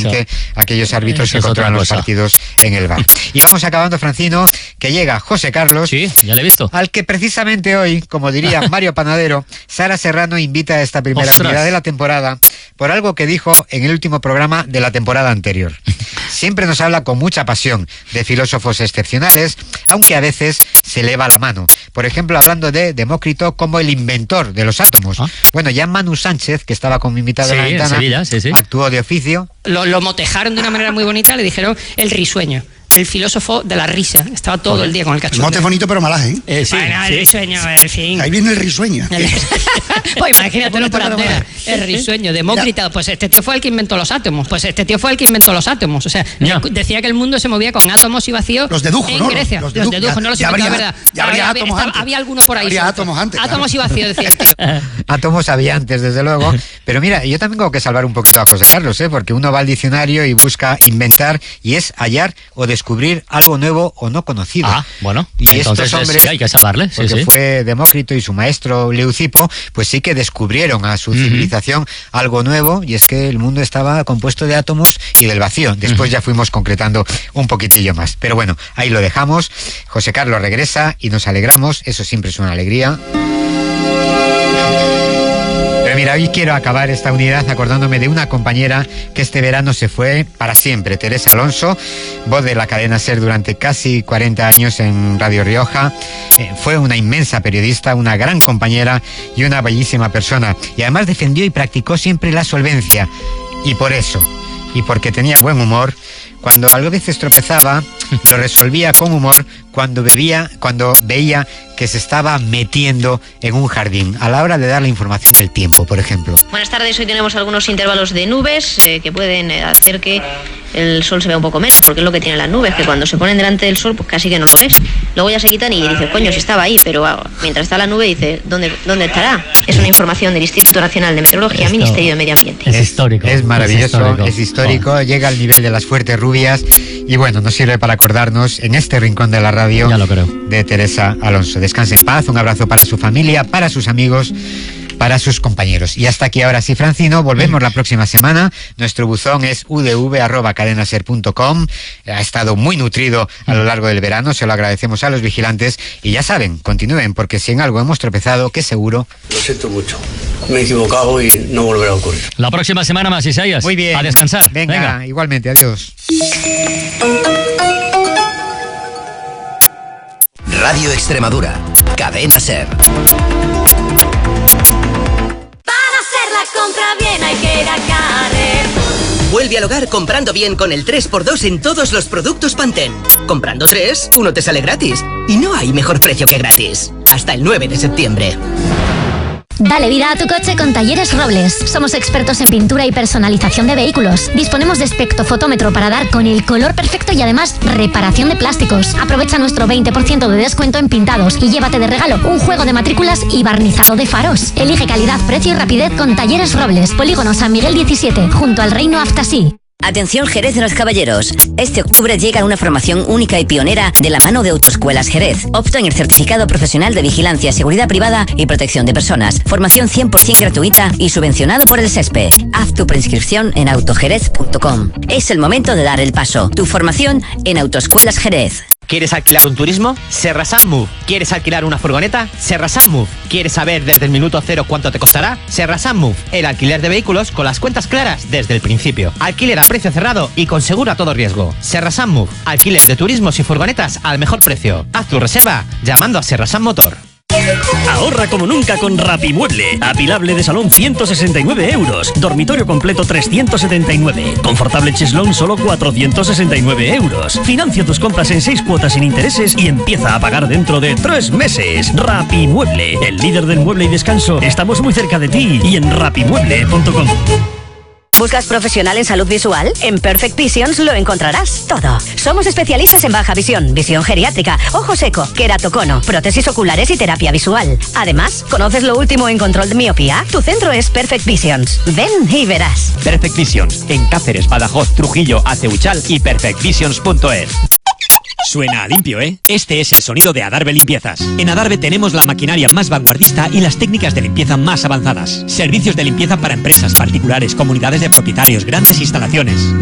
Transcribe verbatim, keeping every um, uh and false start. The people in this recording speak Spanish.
obviamente aquellos árbitros que controlan los partidos en el V A R. Y vamos acabando, Francino, que llega José Carlos. Sí, ya le he visto. Al que precisamente hoy, como diría Mario Panadero, Sara Serrano invita a esta primera Ostras. unidad de la temporada por algo que dijo en el último programa de la temporada anterior. Siempre nos habla con mucha pasión de filósofos excepcionales, aunque a veces se eleva la mano. Por ejemplo, hablando de Demócrito como el inventor de los átomos. ¿Ah? Bueno, ya Manu Sánchez, que estaba con mi invitado sí, en la ventana, en Sevilla, sí, sí. actuó de oficio. Lo, lo motejaron de una manera muy bonita, le dijeron el risueño. El filósofo de la risa. Estaba todo Joder. el día con el cachondeo. Mote bonito, pero malaje, ¿eh? eh sí, bueno, el sí. risueño, en fin. Ahí viene el risueño. El... pues imagínatelo por antena. El risueño. Demócrito, pues este tío fue el que inventó los átomos. Pues este tío fue el que inventó los átomos. O sea, ya. decía que el mundo se movía con átomos y vacíos. Los dedujo, en ¿no? Grecia. Los Los dedujo, dedujo, no los ya inventó, habría- ¿verdad? ya habría había, átomos estaba- antes. había alguno por ahí. Habría suelto. átomos antes, Átomos claro. y vacíos, decía el tío. Átomos había antes, desde luego. Pero mira, yo también tengo que salvar un poquito a José Carlos, ¿eh? Porque uno va al diccionario y busca inventar, y es hallar o descubrir algo nuevo o no conocido. Ah, bueno, y entonces estos hombres, sí, hay que salvarle. Sí, porque sí. fue Demócrito y su maestro Leucipo, pues sí que descubrieron a su Uh-huh. civilización algo nuevo, y es que el mundo estaba compuesto de átomos y del vacío. Después uh-huh. ya fuimos concretando un poquitillo más. Pero bueno, ahí lo dejamos. José Carlos regresa y nos alegramos. Eso siempre es una alegría. Pero mira, hoy quiero acabar esta unidad acordándome de una compañera que este verano se fue para siempre, Teresa Alonso, voz de la cadena SER durante casi cuarenta años en Radio Rioja. Eh, fue una inmensa periodista, una gran compañera y una bellísima persona. Y además defendió y practicó siempre la solvencia. Y por eso, y porque tenía buen humor, cuando a veces tropezaba, lo resolvía con humor cuando bebía, cuando veía que se estaba metiendo en un jardín, a la hora de dar la información del tiempo, por ejemplo. Buenas tardes, hoy tenemos algunos intervalos de nubes eh, que pueden eh, hacer que el sol se vea un poco menos, porque es lo que tienen las nubes, que cuando se ponen delante del sol, pues casi que no lo ves. Luego ya se quitan y dices, coño, si estaba ahí, pero ah, mientras está la nube, dice, ¿dónde, ¿dónde estará? Es una información del Instituto Nacional de Meteorología, Esto Ministerio de Medio Ambiente. Es histórico. Es maravilloso, es histórico, es histórico oh. llega al nivel de las fuertes rubias y bueno, nos sirve para acordarnos en este rincón de la radio ya lo creo. de Teresa Alonso. Descanse en paz, un abrazo para su familia, para sus amigos, para sus compañeros. Y hasta aquí ahora sí, Francino, volvemos la próxima semana. Nuestro buzón es u d v arroba cadenaser punto com. Ha estado muy nutrido a lo largo del verano, se lo agradecemos a los vigilantes y ya saben, continúen, porque si en algo hemos tropezado, que seguro... Lo siento mucho, me he equivocado y no volverá a ocurrir. La próxima semana más, Isaías. Muy bien. A descansar. Venga, Venga. igualmente, adiós. Radio Extremadura, Cadena SER. Compra bien, hay que ir a Carrefour. Vuelve al hogar comprando bien con el tres por dos en todos los productos Pantene. Comprando tres, uno te sale gratis. Y no hay mejor precio que gratis. Hasta el nueve de septiembre. Dale vida a tu coche con Talleres Robles. Somos expertos en pintura y personalización de vehículos. Disponemos de espectrofotómetro para dar con el color perfecto y además reparación de plásticos. Aprovecha nuestro veinte por ciento de descuento en pintados y llévate de regalo un juego de matrículas y barnizado de faros. Elige calidad, precio y rapidez con Talleres Robles. Polígono San Miguel diecisiete, junto al Reino Aftasí. Atención Jerez de los Caballeros. Este octubre llega una formación única y pionera de la mano de Autoescuelas Jerez. Opta en el certificado profesional de vigilancia, seguridad privada y protección de personas. Formación cien por ciento gratuita y subvencionado por el SESPE. Haz tu preinscripción en autojerez punto com. Es el momento de dar el paso. Tu formación en Autoescuelas Jerez. ¿Quieres alquilar un turismo? Serrasan Move. ¿Quieres alquilar una furgoneta? Serrasan Move. ¿Quieres saber desde el minuto cero cuánto te costará? Serrasan Move. El alquiler de vehículos con las cuentas claras desde el principio. Alquiler a precio cerrado y con seguro a todo riesgo. Serrasan Move. Alquiler de turismos y furgonetas al mejor precio. Haz tu reserva llamando a Serrasan Motor. Ahorra como nunca con Rapimueble. Apilable de salón ciento sesenta y nueve euros. Dormitorio completo trescientos setenta y nueve. Confortable cheslón solo cuatrocientos sesenta y nueve euros. Financia tus compras en seis cuotas sin intereses y empieza a pagar dentro de tres meses. Rapimueble, el líder del mueble y descanso. Estamos muy cerca de ti y en rapimueble punto com. ¿Buscas profesional en salud visual? En Perfect Visions lo encontrarás todo. Somos especialistas en baja visión, visión geriátrica, ojo seco, queratocono, prótesis oculares y terapia visual. Además, ¿conoces lo último en control de miopía? Tu centro es Perfect Visions. Ven y verás. Perfect Visions, en Cáceres, Badajoz, Trujillo, Aceuchal y perfect visions punto es. Suena a limpio, ¿eh? Este es el sonido de Adarve Limpiezas. En Adarve tenemos la maquinaria más vanguardista y las técnicas de limpieza más avanzadas. Servicios de limpieza para empresas, particulares, comunidades de propietarios, grandes instalaciones.